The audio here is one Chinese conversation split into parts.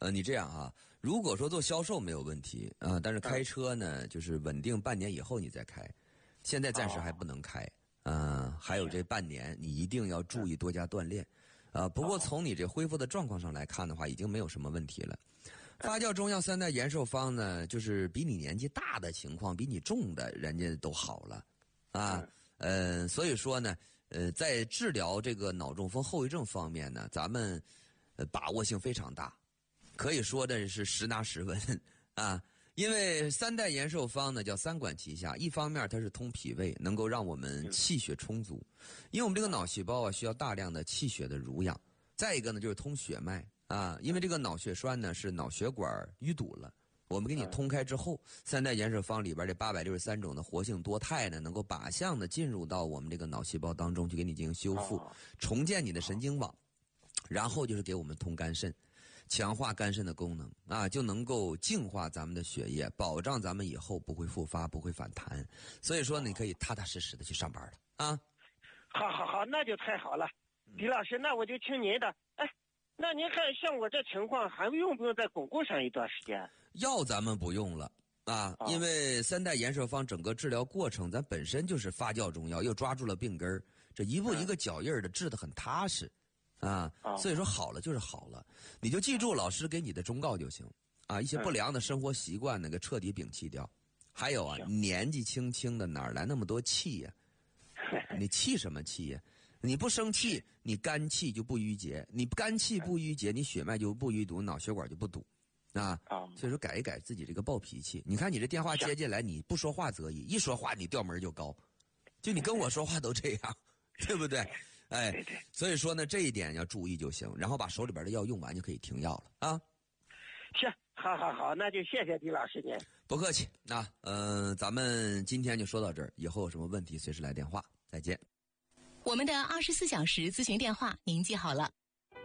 你这样啊，如果说做销售没有问题但是开车呢，就是稳定半年以后你再开，现在暂时还不能开还有这半年，你一定要注意多加锻炼不过从你这恢复的状况上来看的话，已经没有什么问题了。发酵中药3代延寿方呢，就是比你年纪大的情况，比你重的人家都好了所以说呢在治疗这个脑中风后遗症方面呢，咱们把握性非常大，可以说的是实拿实稳因为3代延寿方呢叫3管齐下，一方面它是通脾胃，能够让我们气血充足，因为我们这个脑细胞需要大量的气血的濡养。再一个呢就是通血脉因为这个脑血栓呢是脑血管淤堵了，我们给你通开之后，3代延寿方里边这863种的活性多肽呢，能够靶向的进入到我们这个脑细胞当中去给你进行修复，重建你的神经网，然后就是给我们通肝肾，强化肝肾的功能就能够净化咱们的血液，保障咱们以后不会复发，不会反弹。所以说你可以踏踏实实的去上班了好，那就太好了。李老师，那我就听您的。那您看像我这情况还用不用再巩固上一段时间？ 药咱们不用了因为3代延寿方整个治疗过程咱本身就是发酵中药，又抓住了病根这一步一个脚印的治得很踏实所以说好了就是好了，你就记住老师给你的忠告就行一些不良的生活习惯那个彻底摒弃掉。还有年纪轻轻的哪来那么多气呀你气什么气呀你不生气，你肝气就不郁结，你肝气不郁结，你血脉就不淤堵，脑血管就不堵所以说改一改自己这个暴脾气。你看你这电话接进来，你不说话则已，一说话你调门就高，就你跟我说话都这样对不对对， 所以说呢这一点要注意就行，然后把手里边的药用完就可以停药了行，好，那就谢谢李老师您。 不客气咱们今天就说到这儿，以后有什么问题随时来电话，再见。 我们的24小时咨询电话您记好了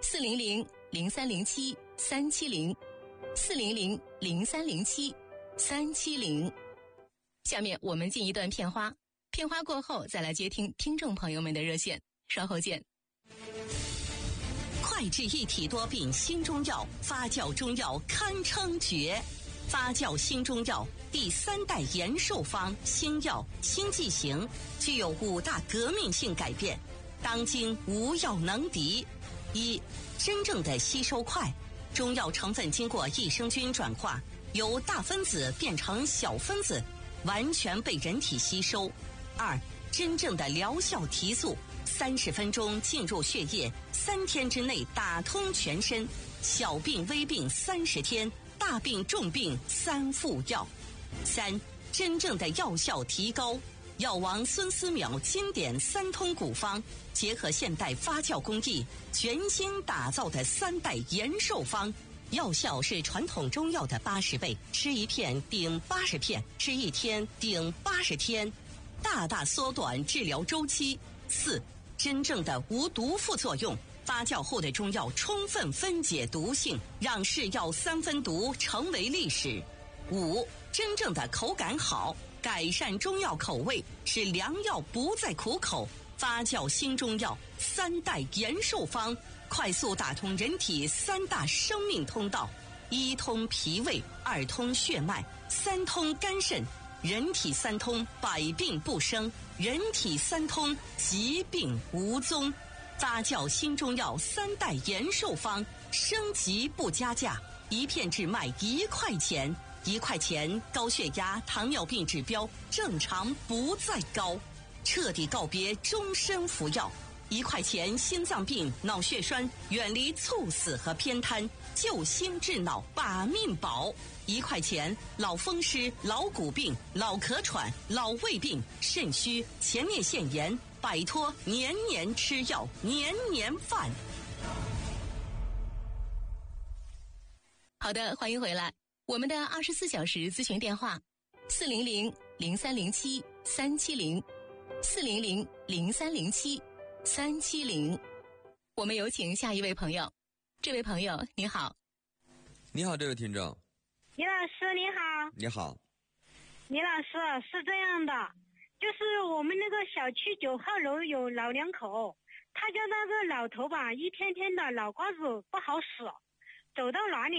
，400-0307-370，400-0307-370。下面我们进一段片花，片花过后再来接听听众朋友们的热线，稍后见。 快治一体多病新中药，发酵中药堪称绝。发酵新中药第3代延寿方新药新剂型，具有5大革命性改变，当今无药能敌。一、真正的吸收快，中药成分经过益生菌转化，由大分子变成小分子，完全被人体吸收。2、真正的疗效提速，30分钟进入血液，3天之内打通全身，小病微病30天，大病重病3副药。3、真正的药效提高，药王孙思邈经典3通古方，结合现代发酵工艺，全新打造的3代延寿方，药效是传统中药的80倍，吃一片顶80片，吃一天顶80天，大大缩短治疗周期。4、真正的无毒副作用，发酵后的中药充分分解毒性，让是药3分毒成为历史。5、真正的口感好，改善中药口味，使良药不再苦口。发酵新中药3代延寿方，快速打通人体3大生命通道：1通脾胃，2通血脉，3通肝肾。人体3通，百病不生；人体3通，疾病无踪。发酵新中药3代延寿方，升级不加价，一片只卖1块钱，1块钱高血压、糖尿病指标正常不再高，彻底告别终身服药。1块钱心脏病、脑血栓远离猝死和偏瘫，救心治脑把命保。1块钱老风湿、老骨病、老咳喘、老胃病、肾虚、前列腺炎，摆脱年年吃药、年年犯。 好的，欢迎回来。我们的24小时咨询电话400-0307-370，400-0307-370。我们有请下一位朋友。这位朋友你好。 你好，这位听众。 李老师你好。 你好。 李老师，是这样的，就是我们那个小区9号楼有老两口，他家那个老头吧，一天天的脑瓜子不好使，走到哪里